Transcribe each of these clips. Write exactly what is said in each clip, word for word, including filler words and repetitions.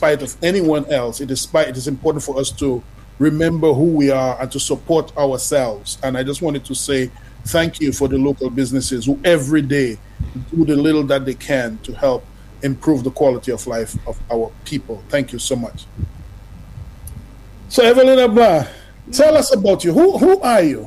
spite of anyone else, it is spite, it is important for us to remember who we are and to support ourselves. And I just wanted to say thank you for the local businesses who every day do the little that they can to help improve the quality of life of our people. Thank you so much. So Evelina Blanc, tell us about you. Who who are you?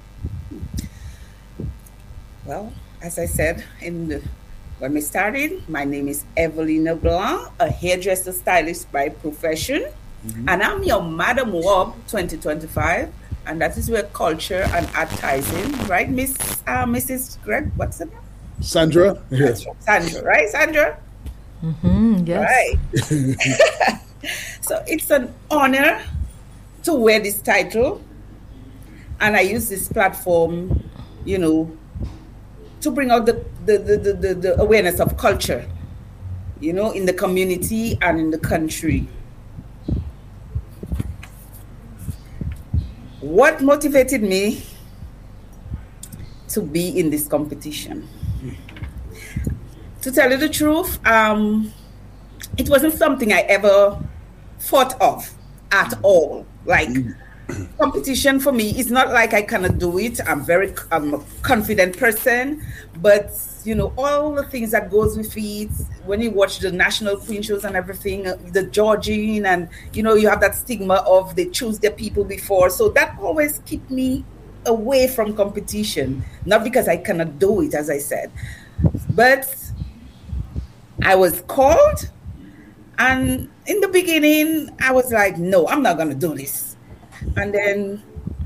Well, as I said in the, when we started, my name is Evelina Blanc, a hairdresser stylist by profession. Mm-hmm. And I'm your Madam Wob twenty twenty-five, and that is where culture and advertising, right, Miss uh, Missus Greg? What's the name? Sandra. Yes. Sandra, right, Sandra? Mm-hmm, yes. Right. So it's an honor to wear this title, and I use this platform, you know, to bring out the the the the, the, the awareness of culture, you know, in the community and in the country. What motivated me to be in this competition? To tell you the truth, um, it wasn't something I ever thought of at all. Like, competition for me is not like I cannot do it. I'm very, I'm a confident person, but you know, all the things that goes with it, when you watch the national queen shows and everything, the judging, and you know, you have that stigma of they choose their people before. So that always keep me away from competition, not because I cannot do it, as I said, but I was called, and in the beginning, I was like, no, I'm not going to do this. And then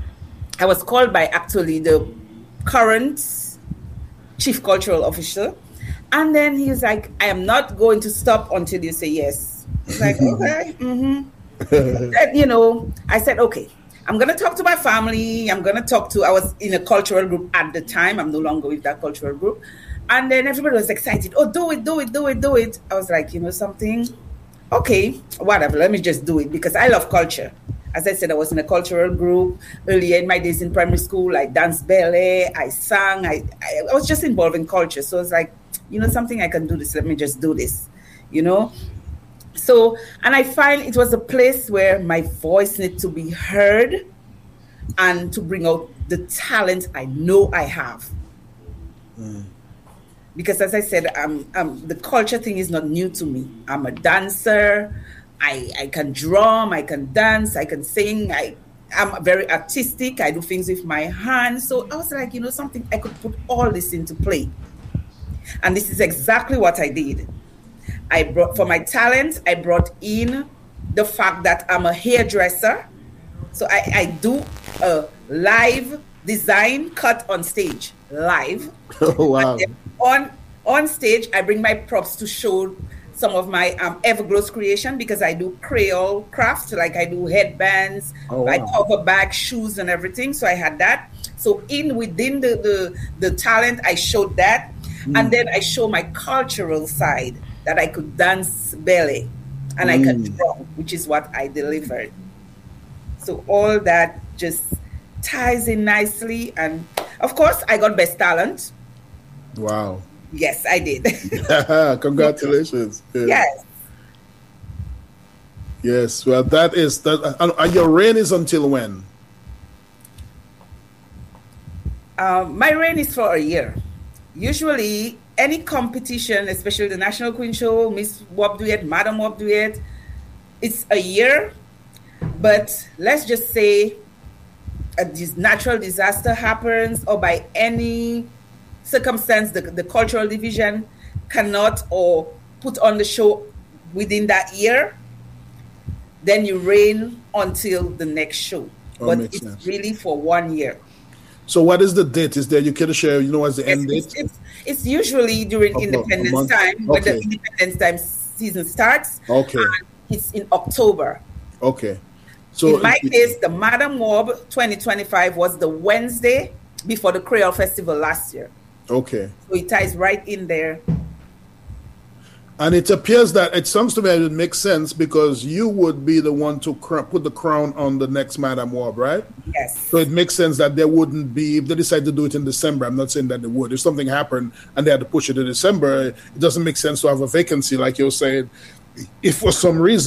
I was called by actually the current chief cultural officer. And then he was like, I am not going to stop until you say yes. I was like, okay. Mm-hmm. Then, you know, I said, okay, I'm going to talk to my family. I'm going to talk to, I was in a cultural group at the time. I'm no longer with that cultural group. And then everybody was excited. Oh, do it, do it, do it, do it. I was like, you know something? Okay, whatever. Let me just do it because I love culture. As I said, I was in a cultural group earlier in my days in primary school. I danced ballet, I sang, I, I was just involved in culture. So it's like, you know something, I can do this. Let me just do this, you know? So, and I find it was a place where my voice needed to be heard and to bring out the talent I know I have. Mm. Because as I said, um, um, the culture thing is not new to me. I'm a dancer. I, I can drum, I can dance, I can sing. I, I'm very artistic. I do things with my hands. So I was like, you know something, I could put all this into play. And this is exactly what I did. I brought, for my talent, I brought in the fact that I'm a hairdresser. So I, I do a live design cut on stage, live. Oh, wow. On, on stage, I bring my props to show some of my um, Everglows creation because I do Creole craft, like I do headbands, oh, wow. I cover back, shoes and everything. So I had that. So in within the, the, the talent, I showed that. Mm. And then I show my cultural side that I could dance ballet and mm. I could drum, which is what I delivered. So all that just ties in nicely. And of course, I got best talent. Wow. Yes, I did. Congratulations. Yeah. Yes. Yes. Well, that is that. And your reign is until when? Um, my reign is for a year. Usually, any competition, especially the National Queen Show, Miss Wob Duet, Madam Wob Duet, it's a year. But let's just say a natural disaster happens, or by any circumstance, the, the cultural division cannot or put on the show within that year, then you reign until the next show. Oh, but it's sense. Really for one year. So what is the date? Is there, you can share, you know, what's the yes, end it's, date? It's, it's usually during oh, Independence time, okay. When the Independence time season starts. Okay. And it's in October. Okay. So in my it, case, the Madam Wob twenty twenty-five was the Wednesday before the Creole Festival last year. Okay. So it ties right in there. And it appears that it sounds to me it makes sense because you would be the one to cr- put the crown on the next Madam Wob, right? Yes. So it makes sense that there wouldn't be, if they decide to do it in December, I'm not saying that they would. If something happened and they had to push it to December, it doesn't make sense to have a vacancy, like you're saying. If for some reason